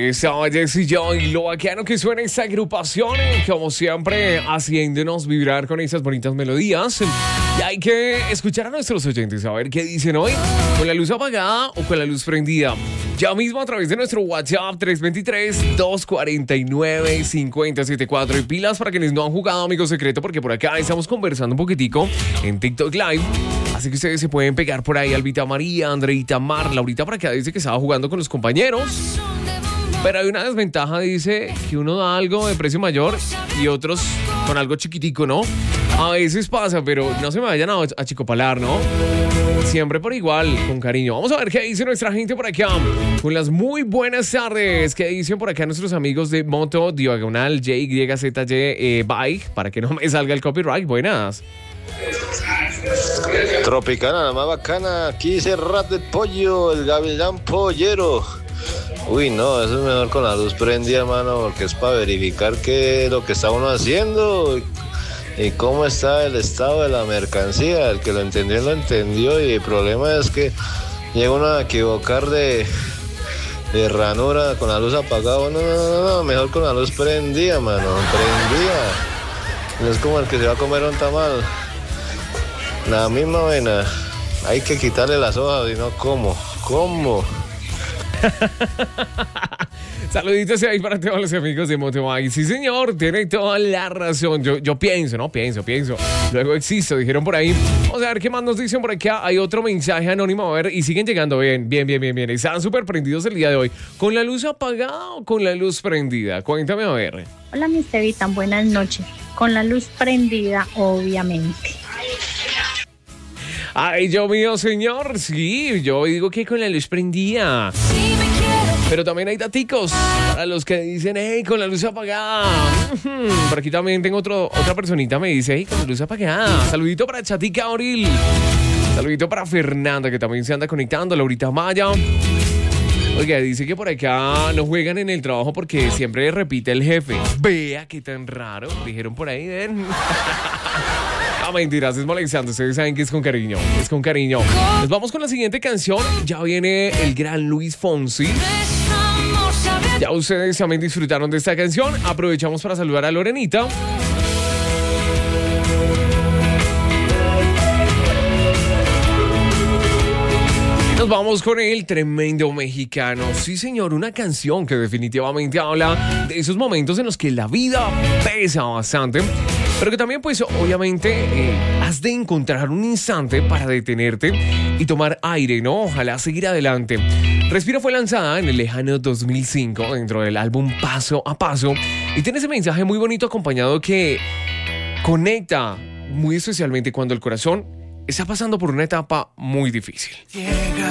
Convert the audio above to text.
Estaba Jesse Joy, lo bacano que suena esta agrupación, como siempre, haciéndonos vibrar con esas bonitas melodías. Y hay que escuchar a nuestros oyentes, a ver qué dicen hoy, con la luz apagada o con la luz prendida. Ya mismo a través de nuestro WhatsApp 323-249-5074. Y pilas para quienes no han jugado Amigo Secreto, porque por acá estamos conversando un poquitico en TikTok Live. Así que ustedes se pueden pegar por ahí. Albita María, Andreita Mar, Laurita por acá dice que estaba jugando con los compañeros. Pero hay una desventaja, dice, que uno da algo de precio mayor y otros con algo chiquitico, ¿no? A veces pasa, pero no se me vayan a achicopalar, ¿no? Siempre por igual, con cariño. Vamos a ver qué dice nuestra gente por acá. Con las muy buenas tardes. ¿Qué dicen por acá nuestros amigos de Moto Diagonal JYZY Bike? Para que no me salga el copyright. Buenas. Tropicana, la más bacana. Aquí dice Rat del Pollo, el gavilán pollero. Uy, no, eso es mejor con la luz prendida, hermano, porque es para verificar qué es lo que está uno haciendo y cómo está el estado de la mercancía. El que lo entendió, lo entendió, y el problema es que llega uno a equivocar de ranura con la luz apagada. No, mejor con la luz prendida, mano, prendida. No es como el que se va a comer un tamal. La misma vaina, hay que quitarle las hojas, y no ¿cómo? Saluditos ahí para todos los amigos de Motovay. Sí, señor, tiene toda la razón. Yo pienso. Luego existo, dijeron por ahí. Vamos a ver qué más nos dicen por acá. Hay otro mensaje anónimo, a ver, y siguen llegando bien. Están súper prendidos el día de hoy. ¿Con la luz apagada o con la luz prendida? Cuéntame, a ver. Hola, Mr. Vitan, buenas noches. Con la luz prendida, obviamente. Ay, Dios mío, señor. Sí, yo digo que con la luz prendida. Pero también hay daticos para los que dicen, hey, con la luz apagada. Por aquí también tengo otra personita, me dice, hey, con la luz apagada. Saludito para Chatica Auril. Saludito para Fernanda, que también se anda conectando. Laurita Maya. Oiga, dice que por acá no juegan en el trabajo porque siempre repite el jefe. Vea qué tan raro. Dijeron por ahí, ven. Ah, mentiras, es molestando. Ustedes saben que es con cariño. Nos vamos con la siguiente canción. Ya viene el gran Luis Fonsi. Ya ustedes también disfrutaron de esta canción. Aprovechamos para saludar a Lorenita. Nos vamos con el tremendo mexicano. Sí, señor, una canción que definitivamente habla de esos momentos en los que la vida pesa bastante, pero que también, pues, obviamente, has de encontrar un instante para detenerte y tomar aire, ¿no? Ojalá seguir adelante. Respira fue lanzada en el lejano 2005 dentro del álbum Paso a Paso y tiene ese mensaje muy bonito acompañado que conecta muy especialmente cuando el corazón está pasando por una etapa muy difícil.